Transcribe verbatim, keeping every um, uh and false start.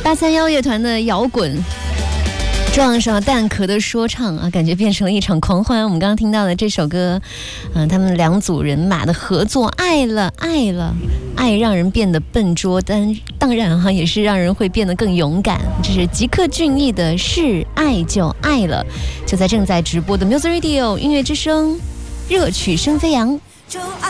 八三幺乐团的摇滚撞上蛋壳的说唱啊，感觉变成了一场狂欢。我们刚刚听到的这首歌，嗯、呃，他们两组人马的合作，爱了爱了，爱让人变得笨拙，但当然哈、啊，也是让人会变得更勇敢。这是吉克隽逸的《是爱就爱了》，就在正在直播的 Music Radio 音乐之声，热曲声飞扬。